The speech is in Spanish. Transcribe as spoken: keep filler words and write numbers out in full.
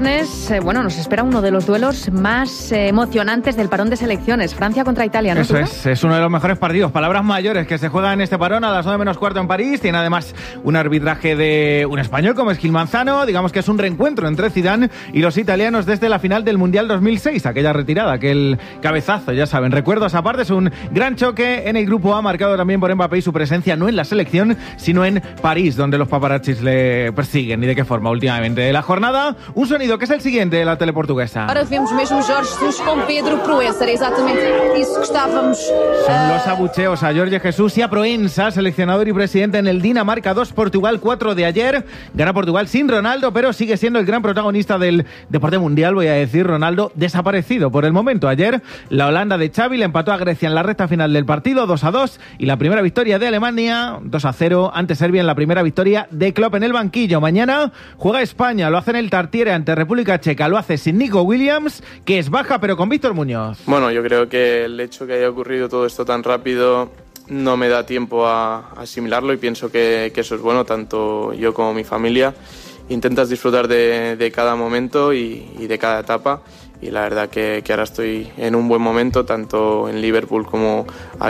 viernes, eh, bueno, nos espera uno de los duelos más eh, emocionantes del parón de selecciones. Francia contra Italia, ¿no? Eso es, es uno de los mejores partidos. Palabras mayores que se juegan en este parón a las nueve menos cuarto en París. Tiene además un arbitraje de un español como es Gil Manzano. Digamos que es un reencuentro entre Zidane y los italianos desde la final del Mundial dos mil seis. Aquella retirada, aquel cabezazo, ya saben. Recuerdos aparte, es un gran choque en el grupo A, marcado también por Mbappé y su presencia no en la selección, sino en París, donde los paparazzis le persiguen. ¿Y de qué forma últimamente? De la jornada, un sonido que es el siguiente de la tele portuguesa. Ahora vemos mesmo Jorge Jesus con Pedro Proença, era exatamente isso que estávamos. Son los abucheos a Jorge Jesús y a Proença, seleccionador y presidente en el Dinamarca dos, Portugal cuatro de ayer. Gana Portugal sin Ronaldo, pero sigue siendo el gran protagonista del deporte mundial, voy a decir. Ronaldo desaparecido por el momento. Ayer la Holanda de Xavi le empató a Grecia en la recta final del partido, dos a dos, y la primera victoria de Alemania, dos a cero, ante Serbia en la primera victoria de Klopp en el banquillo. Mañana juega España, lo hace en el Tartiere ante República Checa, lo hace sin Nico Williams, que es baja, pero con Víctor Muñoz. Bueno, yo creo que el hecho que haya ocurrido todo esto tan rápido no me da tiempo a asimilarlo, y pienso que, que eso es bueno, tanto yo como mi familia. Intentas disfrutar de, de cada momento y, y de cada etapa, y la verdad que, que ahora estoy en un buen momento, tanto en Liverpool como aquí.